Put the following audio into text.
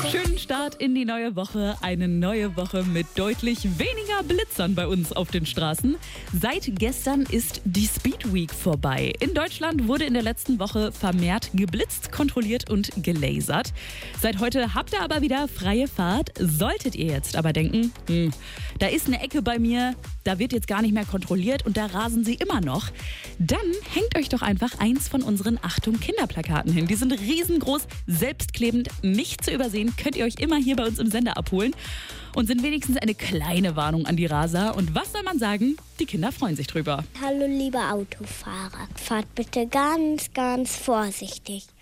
Schönen Start in die neue Woche. Eine neue Woche mit deutlich weniger Blitzern bei uns auf den Straßen. Seit gestern ist die Speed Week vorbei. In Deutschland wurde in der letzten Woche vermehrt geblitzt, kontrolliert und gelasert. Seit heute habt ihr aber wieder freie Fahrt. Solltet ihr jetzt aber denken, da ist eine Ecke bei mir, da wird jetzt gar nicht mehr kontrolliert und da rasen sie immer noch, dann hängt euch doch einfach eins von unseren Achtung Kinderplakaten hin. Die sind riesengroß, selbstklebend, nicht zu übersehen, könnt ihr euch immer hier bei uns im Sender abholen und sind wenigstens eine kleine Warnung an die Raser. Und was soll man sagen? Die Kinder freuen sich drüber. Hallo liebe Autofahrer, fahrt bitte ganz, ganz vorsichtig.